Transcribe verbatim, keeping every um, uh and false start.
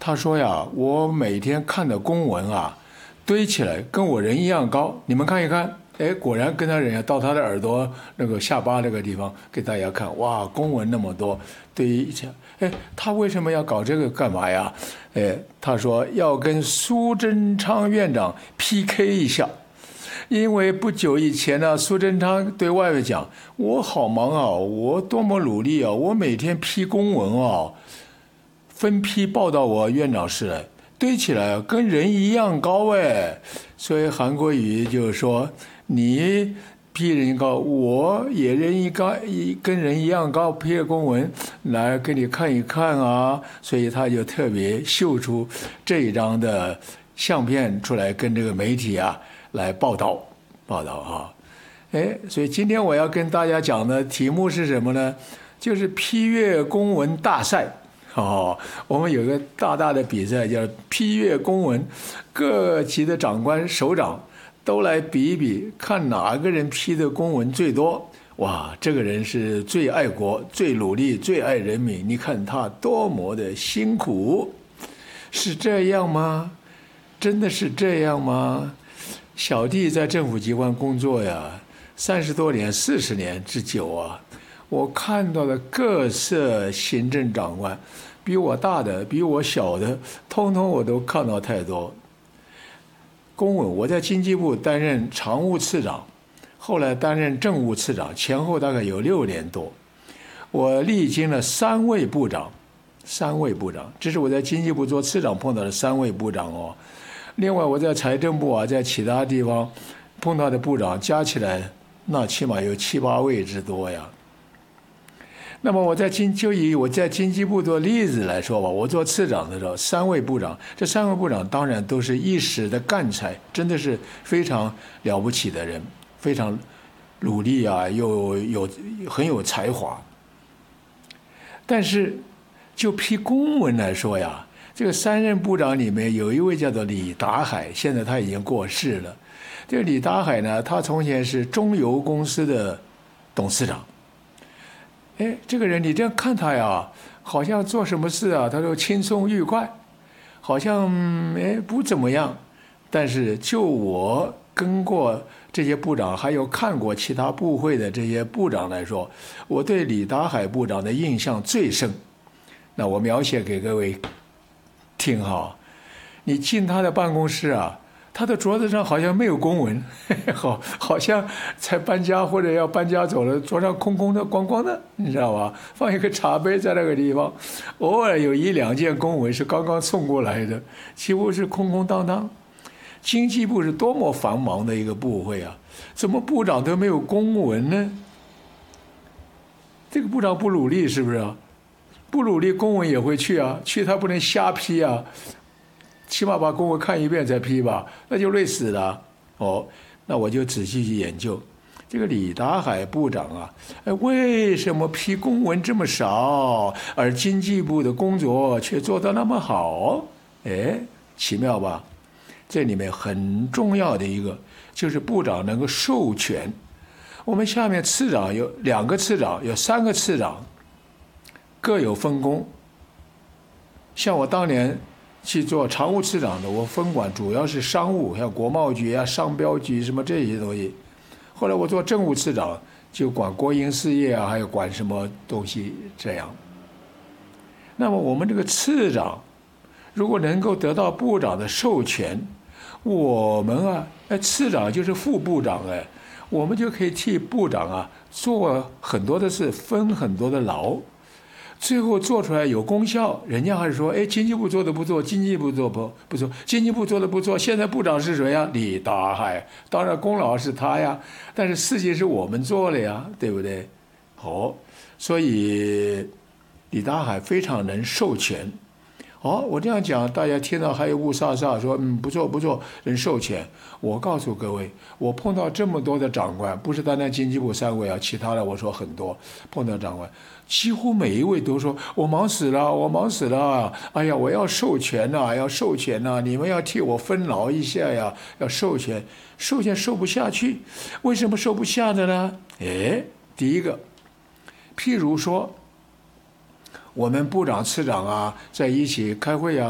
他说呀，我每天看的公文啊，堆起来跟我人一样高，你们看一看。哎，果然跟他人家到他的耳朵那个下巴那个地方给大家看，哇，公文那么多堆一起来。哎，他为什么要搞这个干嘛呀？哎，他说要跟苏贞昌院长 P K 一下。因为不久以前呢，苏贞昌对外面讲，我好忙啊，我多么努力啊，我每天批公文啊，分批报到我院长室来，堆起来跟人一样高哎。所以韩国瑜就说，你批人高，我也人一高，跟人一样高，批了公文来给你看一看啊。所以他就特别秀出这一张的相片出来，跟这个媒体啊来报道报道哈。哎，所以今天我要跟大家讲的题目是什么呢？就是批阅公文大赛。哦，我们有个大大的比赛叫批阅公文，各级的长官首长都来比一比，看哪个人批的公文最多。哇，这个人是最爱国、最努力、最爱人民，你看他多么的辛苦，是这样吗？真的是这样吗？小弟在政府机关工作呀，三十多年、四十年之久啊。我看到的各色行政长官，比我大的、比我小的，通通我都看到太多。公文，我在经济部担任常务次长，后来担任政务次长，前后大概有六年多。我历经了三位部长，三位部长，这是我在经济部做次长碰到的三位部长哦。另外我在财政部啊，在其他地方碰到的部长加起来，那起码有七八位之多呀。那么我在经就以我在经济部做例子来说吧，我做次长的时候，三位部长，这三位部长当然都是一时的干才，真的是非常了不起的人，非常努力啊，又有很有才华。但是就批公文来说呀，这个三任部长里面有一位叫做李达海，现在他已经过世了。这个李达海呢，他从前是中油公司的董事长。哎，这个人你这样看他呀，好像做什么事啊，他都轻松愉快，好像哎不怎么样。但是就我跟过这些部长，还有看过其他部会的这些部长来说，我对李达海部长的印象最深。那我描写给各位听哈，你进他的办公室啊，他的桌子上好像没有公文，好，好像才搬家或者要搬家走了，桌上空空的、光光的，你知道吧？放一个茶杯在那个地方，偶尔有一两件公文是刚刚送过来的，几乎是空空荡荡。经济部是多么繁忙的一个部会啊，怎么部长都没有公文呢？这个部长不努力是不是啊？不努力，公文也会去啊，去他不能瞎批啊。起码把公文看一遍再批吧，那就累死了。哦，那我就仔细去研究这个李达海部长啊，哎，为什么批公文这么少，而经济部的工作却做得那么好？哎，奇妙吧？这里面很重要的一个就是部长能够授权。我们下面次长有两个次长，有三个次长，各有分工。像我当年去做常务次长的，我分管主要是商务，像国贸局啊、商标局什么这些东西。后来我做政务次长，就管国营事业啊，还有管什么东西这样。那么我们这个次长，如果能够得到部长的授权，我们啊，哎，次长就是副部长哎，我们就可以替部长啊做很多的事，分很多的劳。最后做出来有功效，人家还是说，哎，经济部做的不错，经济部做不不错，经济部做的不错。现在部长是谁呀？李达海，当然功劳是他呀，但是事情是我们做了呀，对不对？哦，所以李达海非常能授权。哦，我这样讲，大家听到还有雾煞煞说，嗯，不错不错，能授权。我告诉各位，我碰到这么多的长官，不是单单经济部三位啊，其他的我说很多碰到长官。几乎每一位都说我忙死了，我忙死了，哎呀，我要授权呐、啊，要授权呐、啊，你们要替我分劳一下呀，要授权，授权授不下去，为什么授不下的呢？哎，第一个，譬如说，我们部长、次长啊，在一起开会啊。